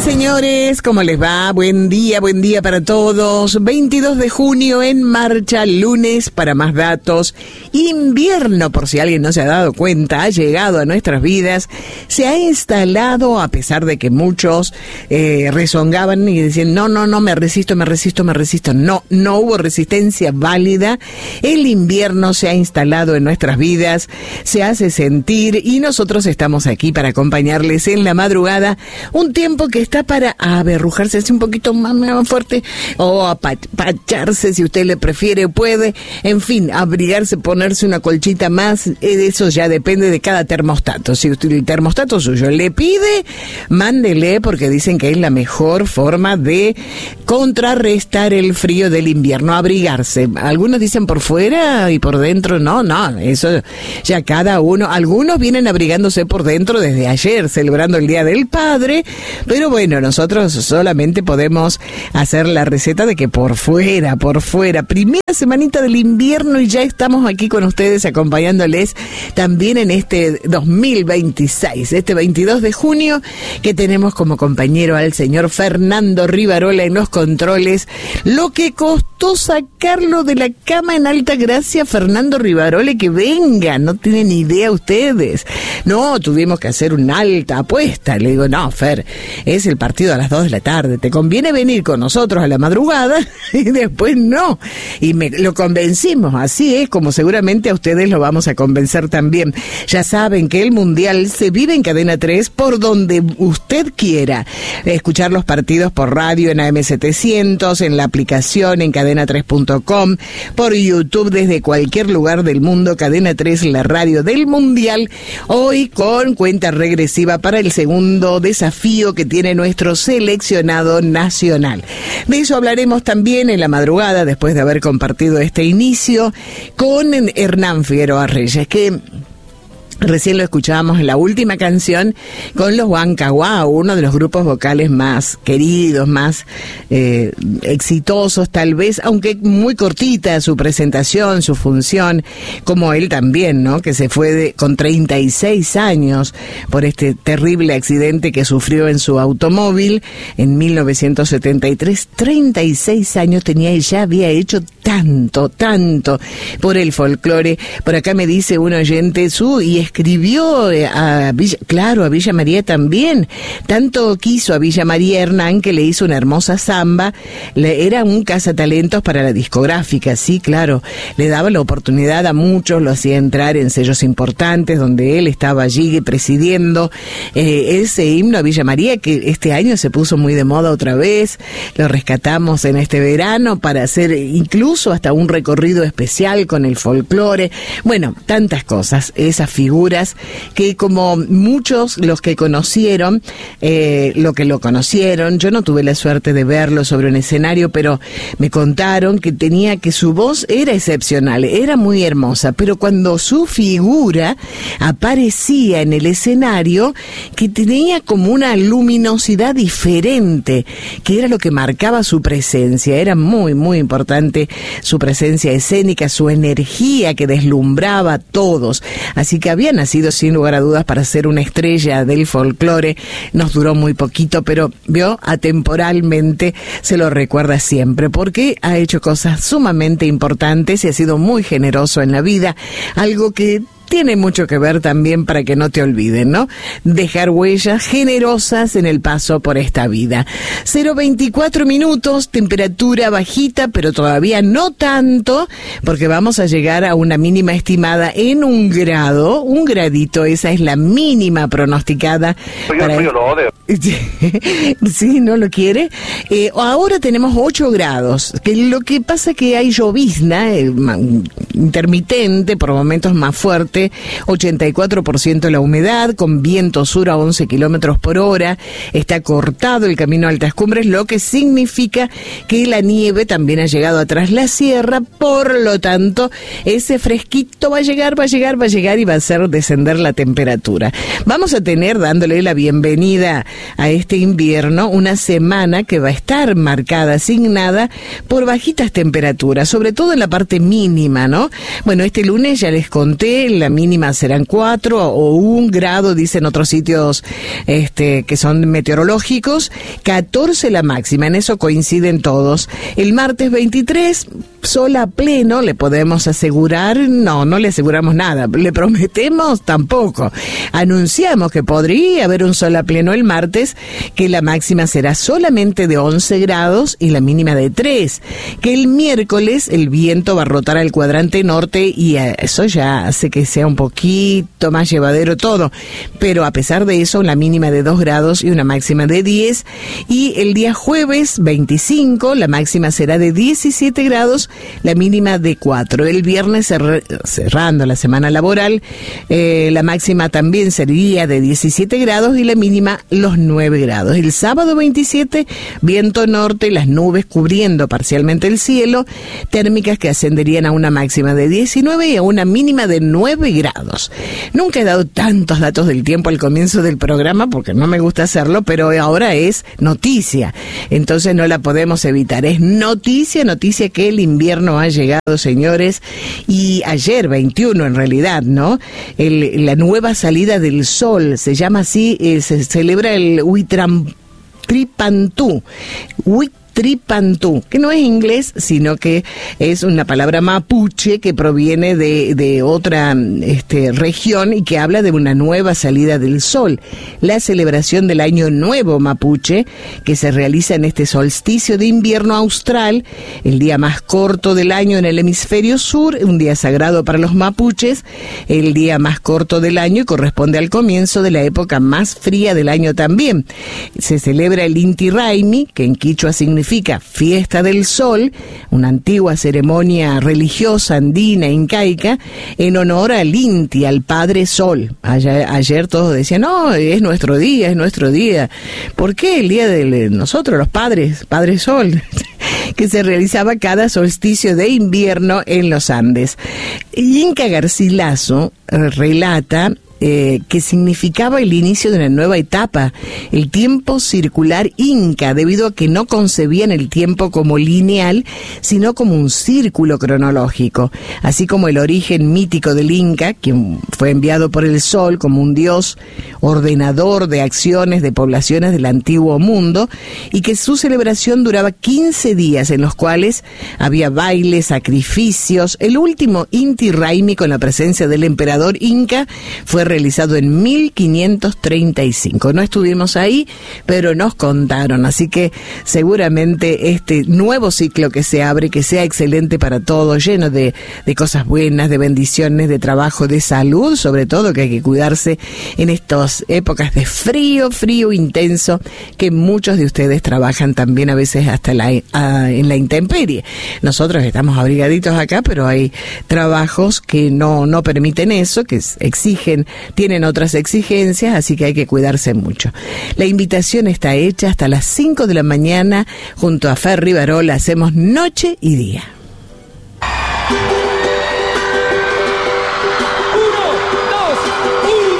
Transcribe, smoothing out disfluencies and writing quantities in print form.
señores, ¿cómo les va? Buen día para todos. 22 de junio en marcha, lunes para más datos. Invierno, por si alguien no se ha dado cuenta, ha llegado a nuestras vidas. Se ha instalado, a pesar de que muchos rezongaban y decían, no, me resisto. No hubo resistencia válida. El invierno se ha instalado en nuestras vidas, se hace sentir y nosotros estamos aquí para acompañarles en la madrugada. Un tiempo que está para aberrujarse así un poquito más fuerte o apacharse, si usted le prefiere, puede, en fin, abrigarse, ponerse una colchita más. Eso ya depende de cada termostato. Si usted, el termostato suyo le pide, mándele, porque dicen que es la mejor forma de contrarrestar el frío del invierno, abrigarse. Algunos dicen por fuera y por dentro, no, eso ya cada uno. Algunos vienen abrigándose por dentro desde ayer, celebrando el Día del Padre, pero bueno, nosotros solamente podemos hacer la receta de que por fuera, primera semanita del invierno y ya estamos aquí con ustedes acompañándoles también en este 2026, este 22 de junio, que tenemos como compañero al señor Fernando Rivarola en los controles. Lo que costó sacarlo de la cama en Altagracia, Fernando Rivarola, que venga, no tienen idea ustedes. No, tuvimos que hacer una alta apuesta. Le digo, no, Fer, es el partido a las 2 de la tarde, te conviene venir con nosotros a la madrugada, y después no. Y lo convencimos, así es como seguramente a ustedes lo vamos a convencer también. Ya saben que el Mundial se vive en Cadena 3 por donde usted quiera. Escuchar los partidos por radio en AM700, en la aplicación en cadena3.com, por YouTube desde cualquier lugar del mundo. Cadena 3, la radio del Mundial, hoy con cuenta regresiva para el segundo desafío que tiene nuestro seleccionado nacional. De eso hablaremos también en la madrugada, después de haber compartido este inicio con Hernán Figueroa Reyes, que recién lo escuchábamos en la última canción con los Huancahuá, uno de los grupos vocales más queridos, más exitosos tal vez, aunque muy cortita su presentación, su función, como él también, ¿no? Que se fue con 36 años por este terrible accidente que sufrió en su automóvil en 1973. 36 años tenía y ya había hecho tanto por el folclore. Por acá me dice un oyente y escribió a Villa María también. Tanto quiso a Villa María Hernán que le hizo una hermosa samba. Era un cazatalentos para la discográfica, sí, claro. Le daba la oportunidad a muchos, lo hacía entrar en sellos importantes donde él estaba allí presidiendo. Ese himno a Villa María que este año se puso muy de moda otra vez. Lo rescatamos en este verano para hacer incluso hasta un recorrido especial con el folclore. Bueno, tantas cosas, esas figuras que como muchos los que conocieron, lo conocieron, yo no tuve la suerte de verlo sobre un escenario, pero me contaron que su voz era excepcional, era muy hermosa, pero cuando su figura aparecía en el escenario, que tenía como una luminosidad diferente, que era lo que marcaba su presencia. Era muy, muy importante su presencia escénica, su energía que deslumbraba a todos. Así que había nacido sin lugar a dudas para ser una estrella del folclore. Nos duró muy poquito, pero atemporalmente se lo recuerda siempre, porque ha hecho cosas sumamente importantes y ha sido muy generoso en la vida, algo que tiene mucho que ver también para que no te olviden, ¿no? Dejar huellas generosas en el paso por esta vida. 0:24 minutos, temperatura bajita, pero todavía no tanto, porque vamos a llegar a una mínima estimada en 1 grado, 1 gradito, esa es la mínima pronosticada. Yo lo odio. Sí, ¿no lo quiere? Ahora tenemos 8 grados, que lo que pasa que hay llovizna intermitente, por momentos más fuerte, 84% la humedad, con viento sur a 11 kilómetros por hora, está cortado el camino a Altas Cumbres, lo que significa que la nieve también ha llegado atrás la sierra, por lo tanto, ese fresquito va a llegar y va a hacer descender la temperatura. Vamos a tener, dándole la bienvenida a este invierno, una semana que va a estar marcada, asignada por bajitas temperaturas, sobre todo en la parte mínima, ¿no? Bueno, este lunes ya les conté la mínima serán 4 o 1 grado, dicen otros sitios que son meteorológicos, 14 la máxima, en eso coinciden todos. El martes 23, sol a pleno, le podemos asegurar, no le aseguramos nada, le prometemos tampoco. Anunciamos que podría haber un sol a pleno el martes, que la máxima será solamente de 11 grados y la mínima de 3, que el miércoles el viento va a rotar al cuadrante norte y eso ya hace que sea un poquito más llevadero todo, pero a pesar de eso la mínima de 2 grados y una máxima de 10, y el día jueves 25 la máxima será de 17 grados, la mínima de 4. El viernes, cerrando la semana laboral, la máxima también sería de 17 grados y la mínima los 9 grados. El sábado 27, viento norte, las nubes cubriendo parcialmente el cielo, térmicas que ascenderían a una máxima de 19 y a una mínima de 9 grados. Nunca he dado tantos datos del tiempo al comienzo del programa porque no me gusta hacerlo, pero ahora es noticia, entonces no la podemos evitar. Es noticia que el invierno ha llegado, señores, y ayer 21 en realidad, ¿no? La nueva salida del sol, se llama así, se celebra el Huitripantú, que no es inglés, sino que es una palabra mapuche que proviene de otra región y que habla de una nueva salida del sol. La celebración del Año Nuevo Mapuche, que se realiza en este solsticio de invierno austral, el día más corto del año en el hemisferio sur, un día sagrado para los mapuches, el día más corto del año y corresponde al comienzo de la época más fría del año también. Se celebra el Inti Raymi, que en quichua significa fiesta del sol, una antigua ceremonia religiosa andina incaica en honor al Inti, al Padre Sol. Ayer todos decían, no, es nuestro día. ¿Por qué el día de nosotros, los padres, Padre Sol? Que se realizaba cada solsticio de invierno en los Andes. Inca Garcilaso relata que significaba el inicio de una nueva etapa, el tiempo circular inca, debido a que no concebían el tiempo como lineal, sino como un círculo cronológico, así como el origen mítico del Inca, quien fue enviado por el sol como un dios ordenador de acciones de poblaciones del antiguo mundo, y que su celebración duraba 15 días, en los cuales había bailes, sacrificios. El último Inti Raymi con la presencia del emperador inca fue realizado en 1535. No estuvimos ahí, pero nos contaron, así que seguramente este nuevo ciclo que se abre, que sea excelente para todos, lleno de cosas buenas, de bendiciones, de trabajo, de salud, sobre todo, que hay que cuidarse en estas épocas de frío intenso, que muchos de ustedes trabajan también a veces hasta en la intemperie. Nosotros estamos abrigaditos acá, pero hay trabajos que no permiten eso, que exigen, tienen otras exigencias, así que hay que cuidarse mucho. La invitación está hecha hasta las 5 de la mañana junto a Fer Rivarola. Hacemos noche y día.